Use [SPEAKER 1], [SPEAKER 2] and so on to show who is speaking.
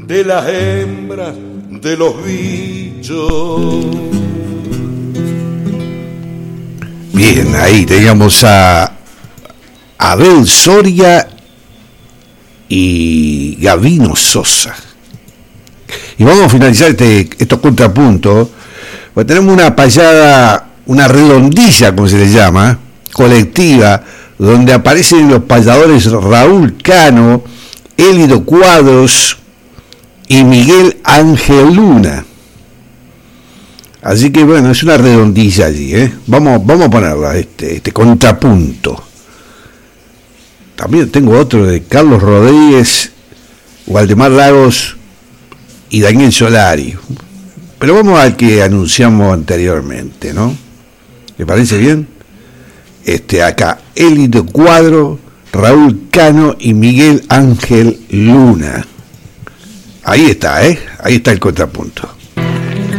[SPEAKER 1] de las hembras de los bichos.
[SPEAKER 2] Bien, ahí teníamos a Abel Soria y Gabino Sosa. Y vamos a finalizar estos contrapuntos, porque tenemos una payada, una redondilla, como se le llama, colectiva, donde aparecen los payadores Raúl Cano, Élido Cuadros y Miguel Ángel Luna. Así que bueno, es una redondilla allí, Vamos a ponerla, este contrapunto. También tengo otro de Carlos Rodríguez, Waldemar Lagos y Daniel Solari. Pero vamos al que anunciamos anteriormente, ¿no? ¿Le parece bien? Acá, Élido Cuadro, Raúl Cano y Miguel Ángel Luna. Ahí está, ahí está el contrapunto.